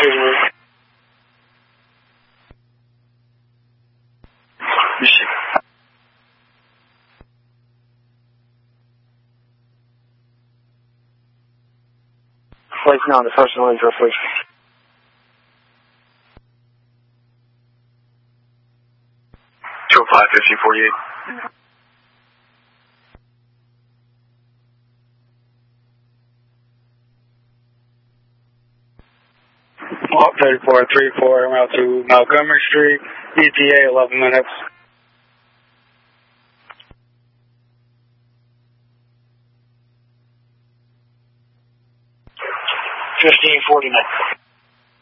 Place now on the first one, please. Two 5-15-48. Walk 3434, route to Montgomery Street, ETA 11 minutes. 1549.